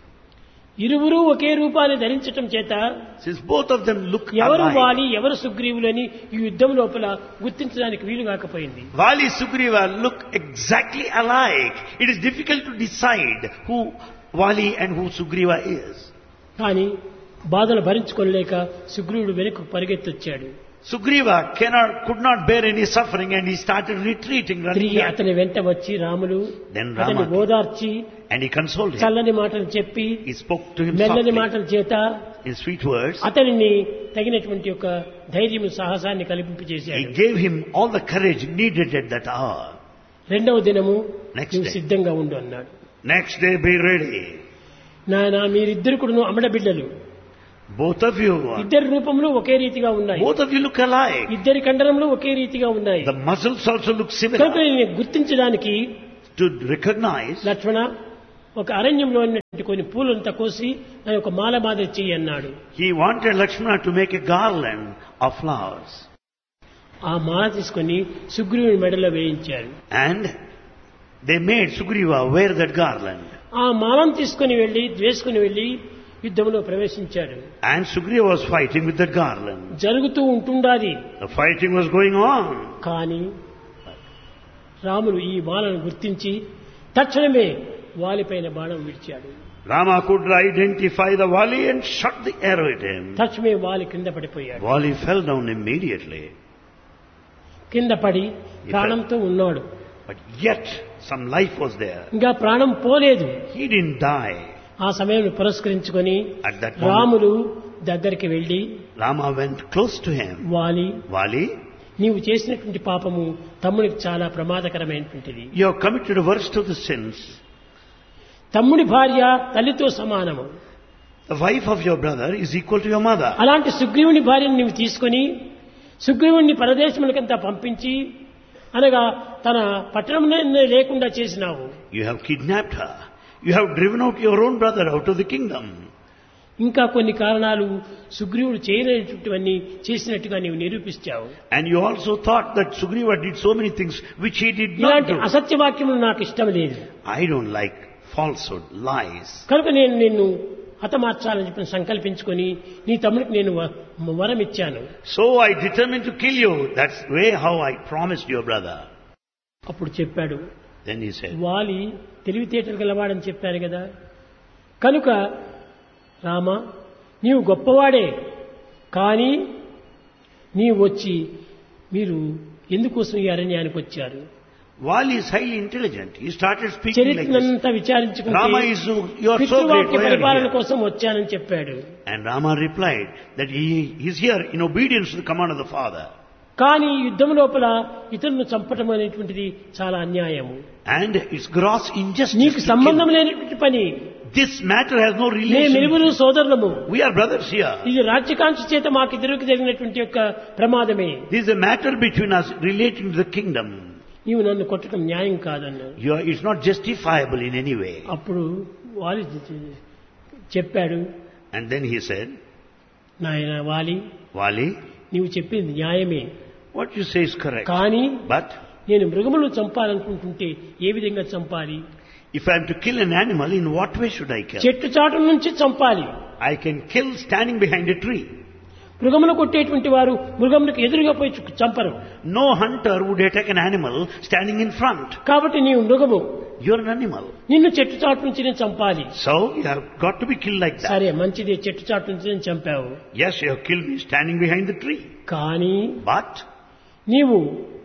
ఇరువురు ఒకే రూపాన్ని ధరించటం చేత
Since both of them look
ఎవరు
alike,
వాలి ఎవరు సుగ్రీవులని ఈ యుద్ధం లోపల గుర్తించడానికి వీలు కాకపోయింది.
Vali Sugriva look exactly alike. It is difficult to decide who Vali and who Sugriva is.
కానీ బాధలు భరించుకోలేక సుగ్రీవుడు వెనుకకు పరిగెత్తొచ్చాడు.
Sugriva could not bear any suffering and he started retreating, running
తిరిగి
back.
అతని వెంట వచ్చి రాములు
Then
అతన్ని
Rama
ఓదార్చి
and he consoled him.
చల్లని మాటలు చెప్పి
He spoke to him
మెల్లని
softly
మాటల చేత
in sweet words.
అతనిని తగినటువంటి ఒక ధైర్యం సాహసాన్ని
He
కల్పింపజేశాడు.
gave him all the courage needed at that hour.
రెండవ దినము
Next
నువ్వు
day.
సిద్ధంగా ఉండు అన్నాడు.
Next day be ready.
నాయన మీరిద్దరు కూడా అమడ బిడ్డలు.
Both of you,
ఇద్దరి రూపంలో ఒకే రీతిగా ఉన్నాయి.
both of you look alike.
ఇద్దరి కండరంలో ఒకే రీతిగా ఉన్నాయి.
The muscles also look
కనుక
similar.
నేను గుర్తించడానికి
To recognize,
లక్ష్మణ ఒక అరణ్యంలో ఉన్నటువంటి కొన్ని పూలంతా కోసి దాని ఒక మాల మాదిరి చెయ్యి అన్నాడు.
he wanted Lakshmana to make a garland of flowers.
ఆ మాల తీసుకొని సుగ్రీవుని మెడలో వేయించారు.
And they made Sugriva wear that garland.
ఆ మాలను తీసుకుని వేసుకుని వెళ్లి యుద్ధంలో ప్రవేశించాడు.
And Sugriva was fighting with that garland.
జరుగుతూ ఉంటుండాది.
The fighting was going on.
కానీ రాముడు ఈ మాలను గుర్తించి తక్షణమే వాలిపైన బాణం విడిచాడు.
Rama could identify the Vali and shot the arrow at him.
తక్షణమే వాలి కింద పడిపోయాడు.
Vali fell down immediately.
కింద పడి ప్రాణంతో ఉన్నాడు.
But yet some life was there.
ఇంకా ప్రాణం పోలేదు.
He didn't die.
ఆ సమయం పురస్కరించుకొని
At that moment,
రాములు దగ్గరికి వెళ్లి
Rama went close to him.
వాలి
Vali,
నీవు చేసినటువంటి పాపము తమ్ముడికి చాలా ప్రమాదకరమైనటువంటిది.
you have committed the worst of the sins.
తమ్ముడి భార్య తల్లితో సమానము.
The wife of your brother is equal to your mother.
అలాంటి సుగ్రీవుని భార్యను నీవు తీసుకొని సుగ్రీవుణ్ణి పరదేశములకంతా పంపించి అనగా తన పట్టణం లేకుండా చేసినావు.
You have kidnapped her. You have driven out your own brother out of the kingdom.
ఇంకా కొన్ని కారణాలు సుగ్రీవుడు చేయలేనటువంటివన్నీ చేసినట్టుగా నీవు నిరూపిస్తావు.
And you also thought that Sugriva did so many things which he did not
ఇలాంటి
do.
అసత్యవాక్యములు నాకు ఇష్టం లేదు.
I don't like falsehood, lies.
కనుక నేను నిన్ను హతమార్చాలని చెప్పి సంకల్పించుకొని నీ తమ్ముడికి నేను వరం ఇచ్చాను.
So I determined to kill you. That's way how I promised your brother.
అప్పుడు చెప్పాడు,
Then he said,
వాలి తెలివితేటలు గలవాడని చెప్పారు కదా, కనుక రామ నీవు గొప్పవాడే, కానీ నీవు వచ్చి మీరు ఎందుకోసం ఈ అరణ్యానికి వచ్చారు?
Vali is highly intelligent. He started speaking like this.
చరిత్రనంతా విచారించుకుంటే
Rama is, you are so great.
పితృవాక్య
Why are you
పరిపాలన
here?
కోసం వచ్చానని చెప్పాడు.
And Rama replied that he is here in obedience to the command of the father.
కానీ యుద్ధం లోపల ఇతరులను చంపటం అనేటువంటిది చాలా అన్యాయము.
And it's gross injustice.
నీకు
to
సంబంధం
kill.
లేనటువంటి పని.
This matter has no
May
relation.
మెలుగురు సోదరులము.
We are brothers here.
ఇది రాజ్యకాంక్ష చేత మాకిద్దరికి జరిగినటువంటి యొక్క ప్రమాదమే.
This is a matter between us relating to the kingdom.
నీవు నన్ను కొట్టడం న్యాయం కాదన్నాడు.
It's not justifiable in any way.
అప్పుడు వాలి చెప్పాడు,
And then he said,
నాయన వాలి,
Vali,
నీవు చెప్పింది న్యాయమే,
what you say is correct.
కానీ
But
నేను మృగములను చంపాలనుకుంటుంటే ఏ విధంగా చంపాలి?
if I am to kill an animal, in what way should I kill?
చెట్టు చాటు నుంచి చంపాలి.
I can kill standing behind a tree.
మృగములు కొట్టేటువంటి వారు మృగములకు ఎదురుగా పోయి చంపరు.
No hunter would attack an animal standing in front.
కాబట్టి నీవు మృగము,
You're an animal.
నిన్ను చెట్టు చాటు నుంచి నేను చంపాలి.
So you have got to be killed like that.
సరే మంచిది, చెట్టు చాటు నుంచి నేను చంపావు.
Yes, you have killed me standing behind the tree.
కానీ
But
నీవు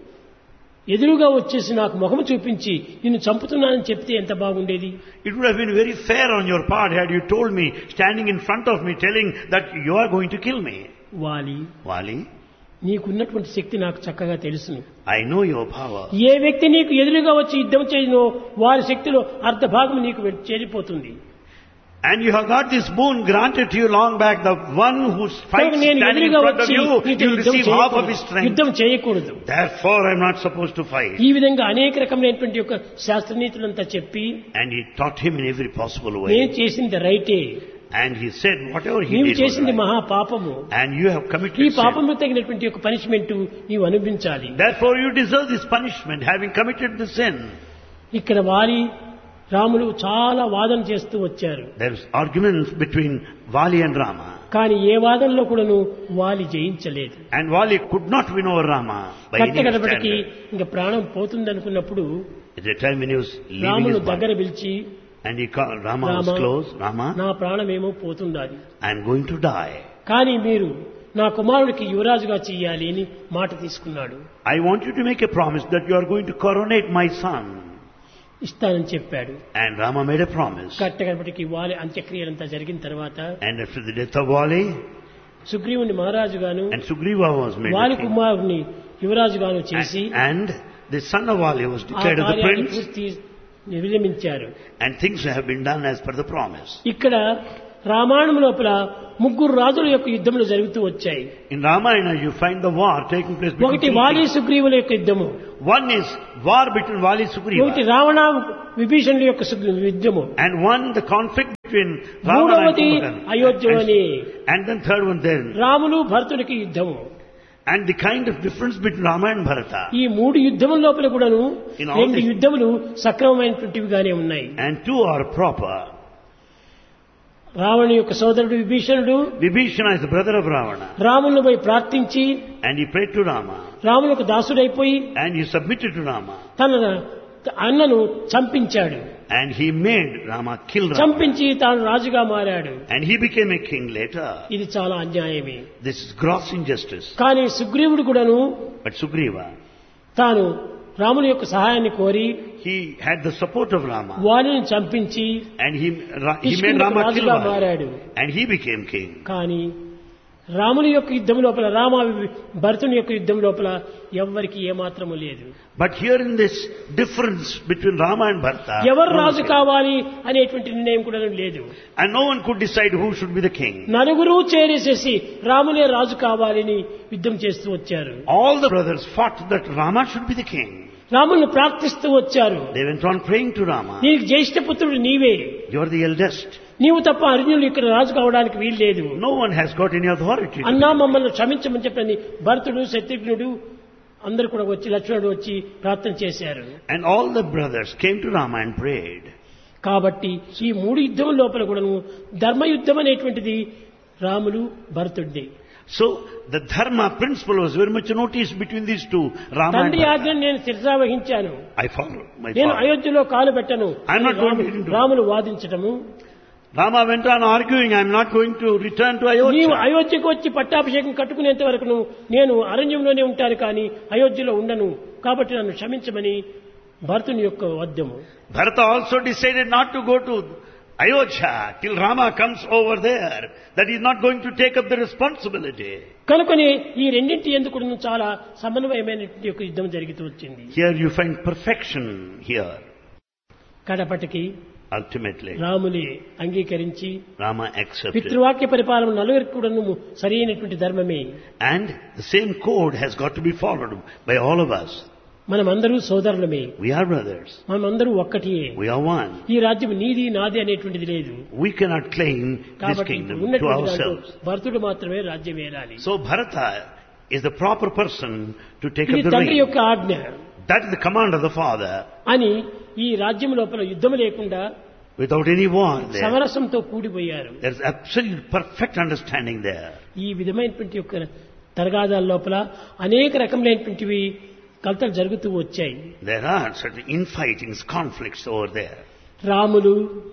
ఎదురుగా వచ్చేసి నాకు ముఖము చూపించి నిన్ను చంపుతున్నానని చెప్తే ఎంత బాగుండేది?
it would have been very fair on your part had you told me, standing in front of me, telling that you are going to kill me.
వాలి,
Vali,
నీకున్నటువంటి శక్తి నాకు చక్కగా తెలుసును.
I know your power.
ఏ వ్యక్తి నీకు ఎదురుగా వచ్చి యుద్ధం చేయనో వారి శక్తిలో అర్ధ భాగం నీకు చేరిపోతుంది.
And you have got this boon granted to you long back. The one who fights
నేను
standing in
ఎదురుగా
front of
వచ్చి
you,
నీతో
you will
యుద్ధం
receive half of his
చేయకూడదు.
strength.
యుద్ధం చేయకూడదు.
Therefore, I am not supposed to fight.
ఈ విధంగా అనేక రకమైనటువంటి యొక్క శాస్త్రనీతులంతా చెప్పి
And he taught him in every possible
నేను
way.
చేసింది రైటే,
And he said, whatever he
నీవు
did was
చేసింది
right.
మహా పాపము,
And you have
ఈ
committed sin.
పాపము తగినటువంటి యొక్క పనిష్మెంట్ నీవు అనుభవించాలి.
Therefore, you deserve this punishment, having committed the sin.
ఇక్కడ వాలి రాములు చాలా వాదన చేస్తూ వచ్చారు.
There is arguments between Vali and Rama.
కానీ ఏ వాదనలో కూడాను వాలి జయించలేదు.
And Vali could not win over Rama by any
కట్టగడపటికి
standard.
ఇంకా ప్రాణం పోతుందనుకున్నప్పుడు
At the time when he was leaving
రామును
his
దగ్గర
body,
పిలిచి,
and he called, Rama was
Rama,
close, Rama,
నా ప్రాణమేమో పోతుండాలి,
I am going to die.
కానీ మీరు నా కుమారుడికి యువరాజుగా చెయ్యాలి అని మాట తీసుకున్నాడు.
I want you to make a promise that you are going to coronate my son.
ఇస్తానని చెప్పాడు.
And Rama made a promise.
కట్టగడపటికి వాలి అంత్యక్రియలంతా జరిగిన తర్వాత
And after the death of Vali,
సుగ్రీవుని మహారాజుగాను
and Sugriva was made
వాలి
the king.
కుమారుని యువరాజుగాను చేసి
And the son of Vali was
ఆ
declared as the
కార్యాన్ని
prince.
పూర్తి విరమించారు.
And things have been done as per the promise.
ఇక్కడ రామాయణం లోపల ముగ్గురు రాజుల యొక్క యుద్ధములు జరుగుతూ వచ్చాయి.
In Ramayana, you find the war taking place between
ఒకటి
two
వాలి
kings.
సుగ్రీవుల యొక్క యుద్ధము,
One is war between Vali and
ఒకటి
Sugriva.
రావణ విభీషణుల యొక్క యుద్ధము,
And one, the conflict between Ravana and
మూడవది
Kumbhakarna.
అయోధ్యవని,
And then third one then.
Ramulu భరతుడికి యుద్ధము.
And the kind of difference between Rama and Bharata.
ఈ మూడు యుద్ధముల లోపల కూడాను
In all
రెండు
this-
యుద్ధములు సక్రమమైనటువంటివిగానే ఉన్నాయి.
And two are proper.
రావణుని యొక్క సోదరుడు విభీషణుడు
Vibhishana is the brother of Ravana.
రాముని పోయి ప్రార్థించి
And he prayed to Rama.
రామునికి దాసుడైపోయి
And he submitted to Rama.
తన అన్నను చంపించాడు.
And he made Rama kill Rama.
చంపించి తాను రాజుగా మారాడు.
And he became a king later.
ఇది చాలా అన్యాయమే.
This is gross injustice.
కానీ సుగ్రీవుడు కూడాను
But Sugriva,
తాను రాముని యొక్క సహాయాన్ని కోరి
he had the support of Rama.
వాలిని చంపించి
And he made
కిష్కింధకు
Rama kill
రాజుగా
Vali.
మారాడు.
And he became king.
కానీ రాముని యొక్క యుద్ధం లోపల భరతుని యొక్క యుద్ధం లోపల ఎవ్వరికి ఏమాత్రము లేదు.
But here in this difference between Rama and Bharata,
ఎవరు
no one
రాజు
said.
కావాలి అనేటువంటి నిర్ణయం కూడా లేదు.
And no one could decide who should be the king.
నలుగురు చేరేసేసి రాములే రాజు కావాలని యుద్ధం చేస్తూ వచ్చారు.
All the brothers fought that Rama should be the king.
రాముని ప్రార్థిస్తూ వచ్చారు.
They went on praying to Rama.
నీకు జ్యేష్ఠ పుత్రుడు నీవే,
You are the eldest.
నీవు తప్ప అర్జునుడు ఇక్కడ రాజు కావడానికి వీల్లేదు.
No one has got any authority.
అన్నా మమ్మల్ని క్షమించమని చెప్పని భరతుడు, శత్రుఘ్నుడు అందరూ కూడా వచ్చి, లక్ష్మణుడు వచ్చి ప్రార్థన చేశారు.
And all the brothers came to Rama and prayed.
కాబట్టి ఈ మూడు యుద్ధం లోపల కూడాను ధర్మయుద్ధం అనేటువంటిది Ramulu భరతుడిది.
So the dharma principle was very much noticed between these two, Rama and
తండ్రి
Bharata.
ఆజ్ఞను నేను శిరసావహించాను,
I follow my
నేను
father.
అయోధ్యలో కాలు పెట్టను
I'm not going to do-
Ramulu వాదించటము.
Rama went on arguing, I am not going to return to
నీవు
Ayodhya.
అయోధ్యకు వచ్చి పట్టాభిషేకం కట్టుకునేంత వరకు నేను అరణ్యంలోనే ఉంటాను కానీ అయోధ్యలో ఉండను, కాబట్టి నన్ను క్షమించమని భరతుని యొక్క వద్యము.
Bharata also decided not to go to Ayodhya till Rama comes over there. That he is not going to take up the responsibility.
కనుకొని ఈ రెండింటి ఎందుకు చాలా సమన్వయమైనటువంటి యొక్క యుద్ధం జరుగుతూ వచ్చింది.
Here you find perfection here.
కడపటికి
Ultimately,
రాముని అంగీకరించి
Rama accepted.
పితృవాక్య పరిపాలన నలుగురికి కూడాను సరైనటువంటి ధర్మమే.
And the same code has got to be followed by all of us.
మనమందరూ సోదరులమే,
We are brothers.
మనమందరూ ఒక్కటియే.
We are one.
ఈ రాజ్యం నీది నాది అనేటువంటిది లేదు.
We cannot claim this
కాబట్టి
kingdom to
ఉన్నటువంటి దాంట్లో
ourselves.
భరతుడు మాత్రమే రాజ్యం ఏలాలి.
So Bharata is the proper person to take
ఇది
up the
తండ్రి
reign.
యొక్క ఆజ్ఞ
That is the command of the father.
అని ఈ రాజ్యం లోపల యుద్ధం లేకుండా
Without any war there.
సమరసంతో కూడిపోయారు.
There is absolute perfect understanding there.
ఈ విధమైనటువంటి యొక్క తరగాదాల లోపల అనేక రకములైనటువంటివి కలతలు జరుగుతూ వచ్చాయి.
There are certain infightings, conflicts over there.
Ramulu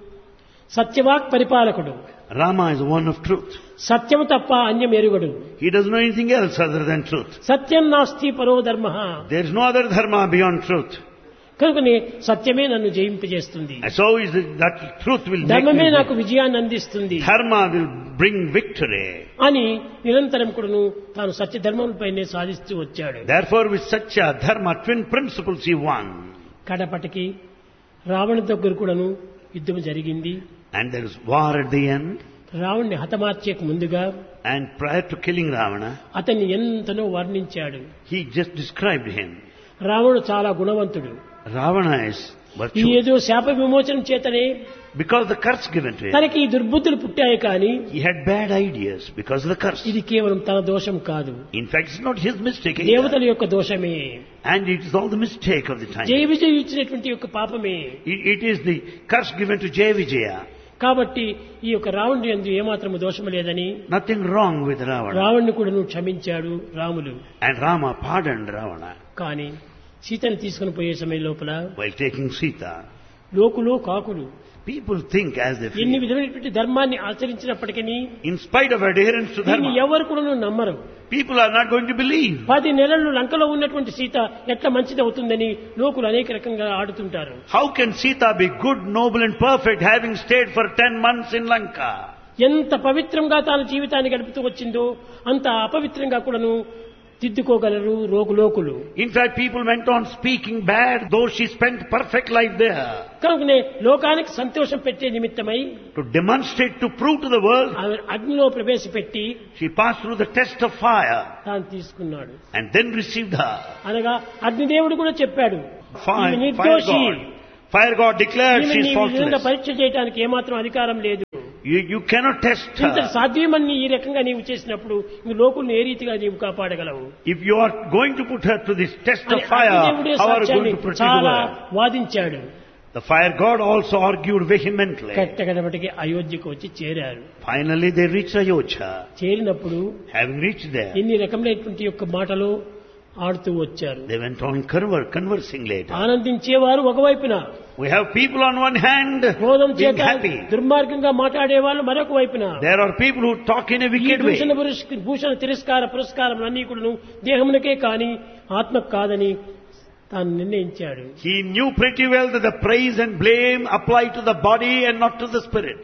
సత్యవాక్ పరిపాలకుడు,
Rama is one of truth.
సత్యము తప్ప అన్యం ఎరుగడు.
He doesn't know anything else other than truth.
సత్యం నాస్తి పరో ధర్మ.
There is no other dharma beyond truth.
కనుకనే సత్యమే నన్ను జయింపజేస్తుంది,
And so is it that truth will make
ధర్మమే
me
నాకు
win.
విజయాన్ని అందిస్తుంది
Dharma will bring victory.
అని నిరంతరం కూడాను తాను సత్య ధర్మములపైనే సాధిస్తూ వచ్చాడు.
Therefore with Satya, Dharma, twin principles he won.
కడపటికి Ravana దగ్గర కూడాను యుద్ధం జరిగింది.
And there is war at the end.
రావణ్ణి హతమార్చేకు ముందుగా
And prior to killing Ravana,
అతన్ని ఎంతనో వర్ణించాడు.
he just described him.
రావణుడు చాలా గుణవంతుడు,
Ravana is
ఈ
virtuous.
ఏదో శాప విమోచనం చేతనే
Because the curse given to him.
తనకి ఈ దుర్బుద్ధులు పుట్టాయి కానీ
He had bad ideas because of the curse.
ఇది కేవలం తన దోషం కాదు,
In fact, it's not his mistake either.
దేవతల యొక్క దోషమే,
And it is all the mistake of the
Jaya
time.
విజయం ఇచ్చినటువంటి యొక్క పాపమే.
It is the curse given to Jaya Vijaya.
కాబట్టి ఈ యొక్క రావణుడి యందు ఏమాత్రము దోషము లేదని
Nothing wrong with Ravana.
రావణ్ణి కూడా క్షమించాడు Ramulu.
And Rama pardoned Ravana
కానీ సీతను తీసుకుని పోయే సమయం లోపల
while taking Sita.
లోకులు కాకులు
People think as they
ఎన్ని
feel.
విధమైనటువంటి ధర్మాన్ని ఆచరించినప్పటికీ
In spite of adherence to
దీన్ని
Dharma,
ఎవరు కూడా నమ్మరు.
people are not going to believe.
10 నెలలు లంకలో ఉన్నటువంటి సీత ఎట్లా మంచిది అవుతుందని లోకులు అనేక రకంగా ఆడుతుంటారు.
How can Sita be good, noble and perfect having stayed for 10 months in Lanka?
ఎంత పవిత్రంగా తాను జీవితాన్ని గడుపుతూ వచ్చిందో అంత అపవిత్రంగా కూడాను దిద్దుకోగలరు లోకులు.
In fact, people went on speaking bad, though she spent perfect life there.
కనుకనే లోకానికి సంతోషం పెట్టే నిమిత్తమై
To demonstrate, to prove to the world,
ఆమె అగ్నిలో ప్రవేశపెట్టి
she passed through the test of fire
తాను తీసుకున్నాడు.
and then received her.
అనగా అగ్నిదేవుడు కూడా చెప్పాడు,
Fire,
ఈమె
fire
నిర్దోషి,
God. Fire God declared
ఈమె
she is
నీ విధంగా
faultless.
పరీక్ష చేయడానికి ఏమాత్రం అధికారం లేదు.
You cannot test
ఇంత
her.
సాధ్యమని ఈ రకంగా నీవు చేసినప్పుడు ఇంక లోకుల్ని ఏ రీతిగా నీవు కాపాడగలవు?
If you are going to put her to this test
అని
of fire,
అగ్నిదేవుడే
how are you
సత్యాన్ని
going to proceed
చాలా
over her?
వాదించాడు.
The fire God also argued vehemently.
కట్టగడపటికి అయోధ్యకు వచ్చి చేరారు.
Finally they reached Ayodhya.
చేరినప్పుడు
Having reached there,
ఎన్ని రకములైనటువంటి యొక్క మాటలు ఆడుతూ వచ్చారు.
they went on conversing later.
ఆనందించేవారు ఒకవైపున,
We have people on one hand
క్రోధం
being
చేత
happy.
దుర్మార్గంగా మాట్లాడే వాళ్ళు మరొక వైపున.
There are people who talk in a
ఈ
wicked way.
భూషణ తిరస్కార పురస్కారం అన్నీ కూడా దేహమునకే కాని ఆత్మకు కాదని తాను నిర్ణయించాడు.
He knew pretty well that the praise and blame apply to the body and not to the spirit.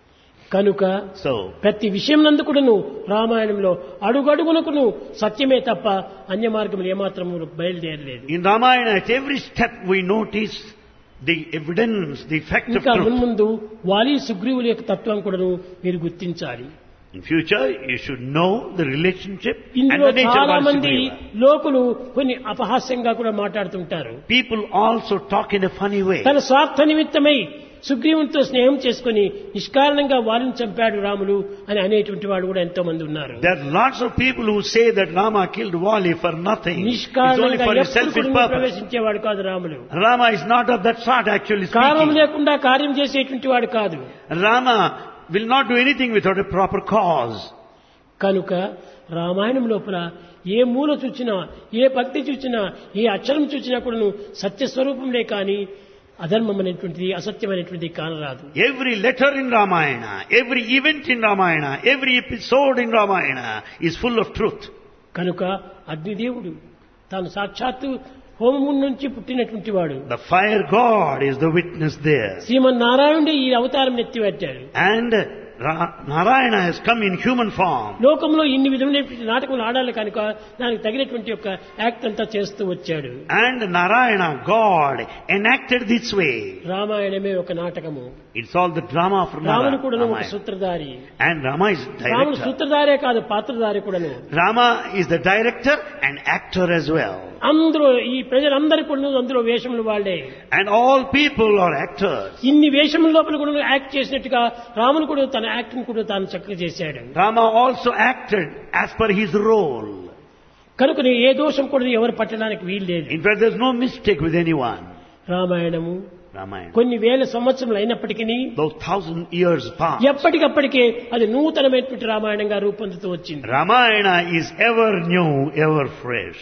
కనుక
So,
ప్రతి విషయం నందు కూడాను రామాయణంలో అడుగడుగునకును సత్యమే తప్ప అన్య మార్గములు ఏమాత్రము బయలుదేరలేదు.
in Ramayana, at every step we notice the evidence, the fact of
ఇంకా
truth.
మున్ముందు వాలి సుగ్రీవుల యొక్క తత్వం కూడాను మీరు గుర్తించాలి.
In future, you should know the relationship and
ఇందులో
the nature
చాలా
of
మంది
Sugriva.
లోకులు కొన్ని అపహాస్యంగా కూడా మాట్లాడుతుంటారు.
People also talk in a funny way.
తన స్వార్థ నిమిత్తమై సుగ్రీవునితో స్నేహం చేసుకుని నిష్కారణంగా వారిని చంపాడు రాములు అని అనేటువంటి వాడు కూడా ఎంతో మంది ఉన్నారు.
There are lots of people who say that Rama killed Vali for nothing. It's only
నిష్కారణంగా
for his
ఎప్పుడు
selfish
కూడా
purpose.
ప్రవేశించేవాడు కాదు Ramulu.
Rama is not of that sort, actually
కారణం
speaking.
లేకుండా కార్యం చేసేటువంటి వాడు కాదు.
Rama will not do anything without a proper cause.
కనుక రామాయణం లోపల ఏ మూల చూచినా, ఏ భక్తి చూచినా, ఏ అక్షరం చూచినా కూడా సత్యస్వరూపంలే కానీ అధర్మం అనేటువంటిది, అసత్యమైనటువంటిది కానరాదు.
Every letter in Ramayana, every event in Ramayana, every episode in Ramayana is full of truth.
కనుక అగ్నిదేవుడు తాను సాక్షాత్తు హోమం నుంచి పుట్టినటువంటి వాడు.
The fire god is the witness there.
శ్రీమన్నారాయణుడు ఈ అవతారం ఎత్తిపెట్టాడు.
And Narayana has come in human form.
లోకంలో ఇన్ని విధమైనటువంటి నాటకములు ఆడాలి కనుక దానికి తగినటువంటి యొక్క యాక్ట్ అంతా చేస్తూ వచ్చాడు.
And Narayana, God, enacted this way.
రామాయణమే ఒక నాటకము.
It's all the drama from
రాముడు కూడాను ఒక
Ramayana.
సూత్రధారి.
And Rama is
రాముడు
director.
సూత్రధారే కాదు, పాత్రధారి కూడాను.
Rama is the director and actor as well.
అందరూ ఈ ప్రజలందరూ కూడా అందులో వేషములు వాళ్లే.
And all people are actors.
ఇన్ని వేషముల లోపల కూడా యాక్ట్ చేసినట్టుగా రాముడు కూడా తన యాక్టింగ్ కూడా తాను చక్కగా చేశాడు.
Rama also acted as per his role.
కనుక ఏ దోషం కూడా ఎవరు పట్టడానికి వీల్లేదు.
In fact, there's no mistake with anyone.
Ramayanamu
Ramayana.
కొన్ని వేల సంవత్సరములు అయినప్పటికీ
Those 1000 years past.
ఎప్పటికప్పటికే అది నూతనమైనటువంటి రామాయణంగా రూపొందుతూ వచ్చింది.
Ramayana is ever new, ever fresh.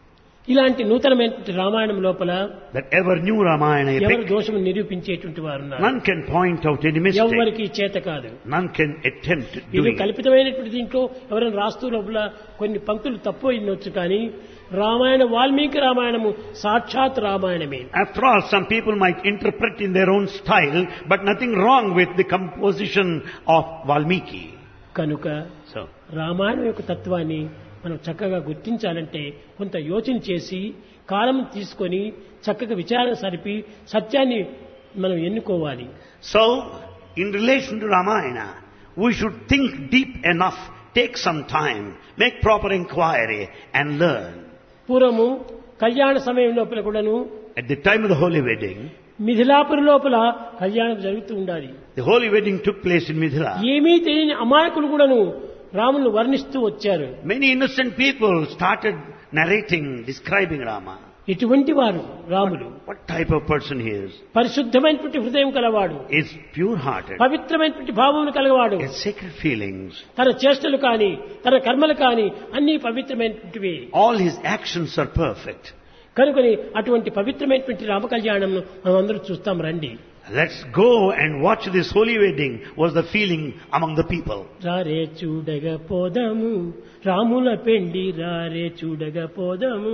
ఇలాంటి నూతనమైనటువంటి రామాయణం లోపల
That ever new Ramayana
ఎవరు
epic,
దోషము నిరూపించేటువంటి వారు ఉన్నారు.
none can point out any mistake.
ఎవరికి చేత కాదు.
None can attempt
ఇది
doing it.
కల్పితమైనటువంటి దీంట్లో ఎవరైనా రాస్తూ లోపల కొన్ని పంక్తులు తప్పు అయినవచ్చు కానీ రామాయణ వాల్మీకి రామాయణము సాక్షాత్ రామాయణమే.
After all, some people might interpret in their own style, but nothing wrong with the composition of Valmiki.
కనుక
So,
రామాయణం యొక్క తత్వాన్ని మనం చక్కగా గుర్తించాలంటే కొంత యోచన చేసి కాలం తీసుకొని చక్కగా విచారణ సరిపి సత్యాన్ని మనం ఎన్నుకోవాలి.
so in relation to Ramayana, we should think deep enough, take some time, make proper inquiry and learn.
పూర్వము కళ్యాణ సమయం లోపల కూడాను
At the time of the holy wedding,
Mithilapuri లోపల కళ్యాణం జరుగుతూ ఉండాలి.
the holy wedding took place in Mithila.
ఏమీ తెలియని అమాయకులు కూడాను రామును వర్ణిస్తూ వచ్చారు.
Many innocent people started narrating, describing Rama.
ఇటువంటి వారు Ramulu
What type of person he is?
పరిశుద్ధమైనటువంటి హృదయం కలవాడు,
Is pure-hearted,
పవిత్రమైనటువంటి భావములు కలవాడు,
has sacred feelings.
తన చేష్టలు కాని తన కర్మలు కాని అన్ని పవిత్రమైనటువంటివి.
All his actions are perfect.
కనుకొని అటువంటి పవిత్రమైనటువంటి రామ కళ్యాణం మనం అందరూ చూస్తాం రండి.
Let's go and watch this holy wedding, was the feeling among the people.
రారే చూడగ పోదము రాముల పెండి, రారే చూడగ పోదము.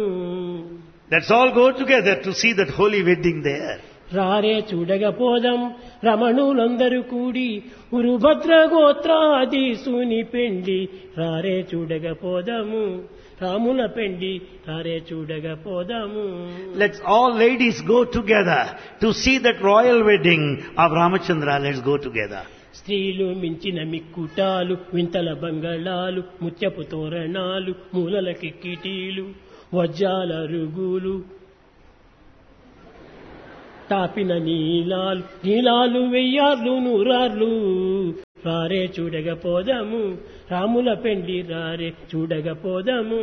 Let's all go together to see that holy wedding there.
రారే చూడగ పోదం రమణులందరూ కూడి ఉరుభద్ర గోత్రాధీసుని పెండి, రారే చూడగ పోదము రాముల పెండి, రారే చూడగ పోదము.
Let's all ladies go together to see that royal wedding of Ramachandra. Let's go together.
స్త్రీలు మించిన మిక్కుటాలు, వింతల బంగళాలు, ముత్యపు తోరణాలు, మూలల కిక్కిటీలు, వజ్రాల రుగులు, తాపిన నీలాలు, నీలాలు వెయ్యార్లు నూరార్లు, రారే చూడగ పోదము రాముల పెండి, రారే చూడగ పోదము.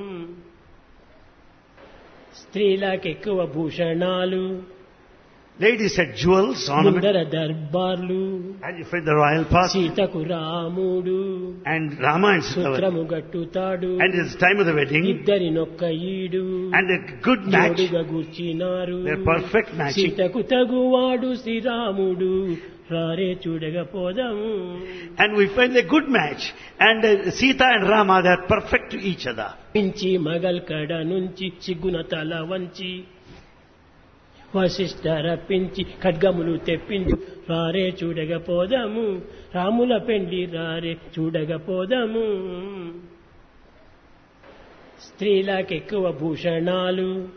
స్త్రీలకెక్కువ భూషణాలు,
Ladies had jewels, ornaments,
ముందర దర్బార్లు,
and you find the royal path.
సీతకు రాముడు
And Rama is
సూత్రము గట్టుతాడు,
and it's time of the wedding.
ఇద్దరి నొక్క ఈడు,
And a good match.
జోడుగా గూర్చినారు,
They're perfect matching.
సీతకు తగువాడు శ్రీరాముడు, రారే చూడగ పోదము.
And we find a good match. And Sita and Rama, they are perfect to each other.
పించి Magal కడ నుంచి సిగ్గున తల వంచి, వశిష్ఠ రప్పించి ఖడ్గములు తెప్పించు, రారే చూడగ పోదము రాముల పెండి, రారే చూడగ పోదము. స్త్రీలకెక్కువ భూషణాలు,